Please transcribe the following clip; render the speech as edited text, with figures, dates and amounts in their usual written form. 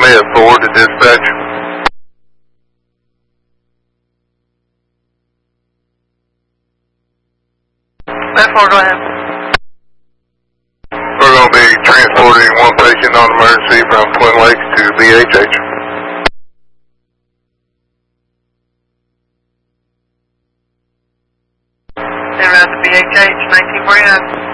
Smith, forward to dispatch. 10-4, go ahead. We're going to be transporting one patient on emergency from Twin Lakes to BHH. En route to BHH, 1949.